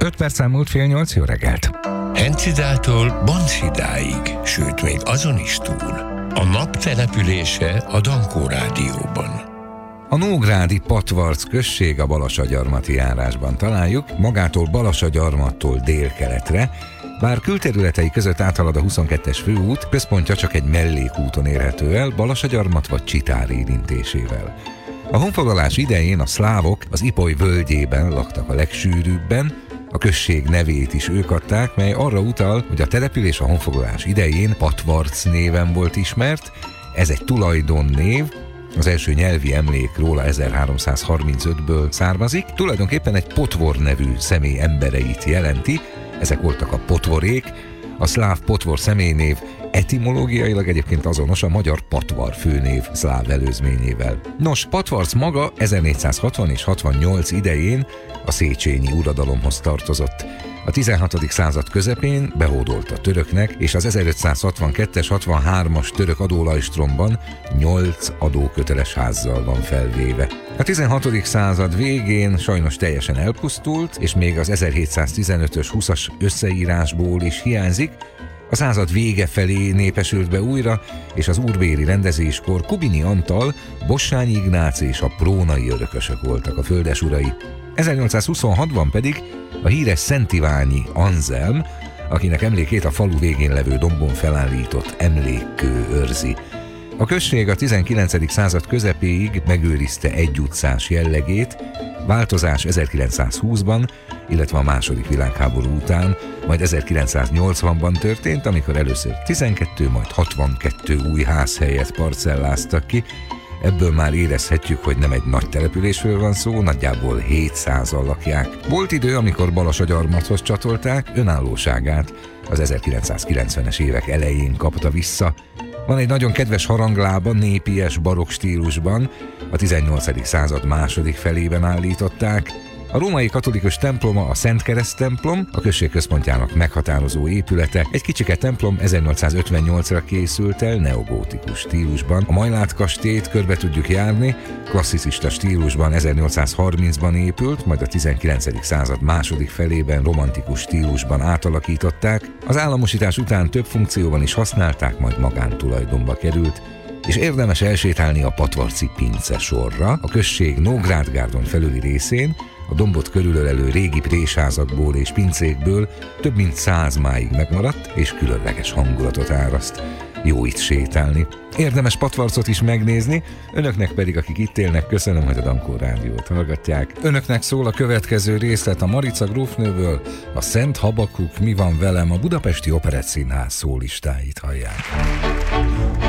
5 perccel múlt 7:30, jó reggelt! Encidától Banszidáig, sőt még azon is túl. A nap települése a Dankó Rádióban. A Nógrádi Patvarc község a Balassagyarmati járásban találjuk, magától Balassagyarmattól délkeletre, bár külterületei között áthalad a 22-es főút, központja csak egy mellékúton érhető el, Balassagyarmat vagy Csitár érintésével. A honfoglalás idején a szlávok az Ipoly völgyében laktak a legsűrűbben, a község nevét is ők adták, mely arra utal, hogy a település a honfoglalás idején Patvarc néven volt ismert, ez egy tulajdonnév, az első nyelvi emlék róla 1335-ből származik, tulajdonképpen egy Potvor nevű személy embereit jelenti, ezek voltak a potvorék, a szláv Potvor személynév etimológiailag egyébként azonos a magyar Patvar főnév szláv előzményével. Nos, Patvarc maga 1460 és 68 idején a széchenyi uradalomhoz tartozott. A 16. század közepén behódolt a töröknek, és az 1562-63-as török adólajstromban 8 adóköteles házzal van felvéve. A 16. század végén sajnos teljesen elpusztult, és még az 1715-ös 20-as összeírásból is hiányzik. A század vége felé népesült be újra, és az úrbéri rendezéskor Kubini Antal, Bossányi Ignác és a prónai örökösök voltak a földesurai. 1826-ban pedig a híres Szentiványi Anzelm, akinek emlékét a falu végén levő dombon felállított emlékkő őrzi. A község a 19. század közepéig megőrizte egyutcás jellegét, változás 1920-ban, illetve a második világháború után, majd 1980-ban történt, amikor először 12, majd 62 új házhelyet parcelláztak ki. Ebből már érezhetjük, hogy nem egy nagy településről van szó, nagyjából 700-an lakják. Volt idő, amikor Balassagyarmathoz csatolták, önállóságát az 1990-es évek elején kapta vissza. Van egy nagyon kedves haranglába, népies barokk stílusban, a 18. század második felében állították. A római katolikus temploma a Szent Kereszt templom, a község központjának meghatározó épülete. Egy kicsike templom 1858-ra készült el neogótikus stílusban. A Majlát kastélyt körbe tudjuk járni, klasszicista stílusban 1830-ban épült, majd a 19. század második felében romantikus stílusban átalakították. Az államosítás után több funkcióban is használták, majd magántulajdonba került. És érdemes elsétálni a patvarci pince sorra, a község Nógrádgárdon felüli részén, a dombot körülölelő régi présházakból és pincékből több mint 100 máig megmaradt, és különleges hangulatot áraszt. Jó itt sétálni. Érdemes Patvarcot is megnézni, önöknek pedig, akik itt élnek, köszönöm, hogy a Dankó Rádiót hallgatják. Önöknek szól a következő részlet a Marica grófnőből, a Szent Habakuk, Mi van velem, a Budapesti Operettszínház szólistáit hallják.